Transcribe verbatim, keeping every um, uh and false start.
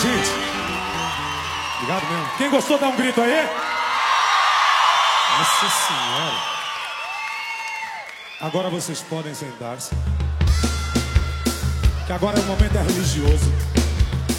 gente. Obrigado mesmo. Quem gostou, dá um grito aí. Nossa Senhora. Agora vocês podem sentar-se. Que agora o momento é religioso.